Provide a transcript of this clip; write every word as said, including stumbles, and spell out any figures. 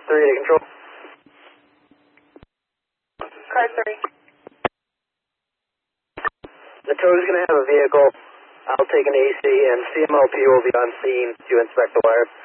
three to control. Car three. The tow is going to have a vehicle. I'll take an A C, and C M L P will be on scene to inspect the wire.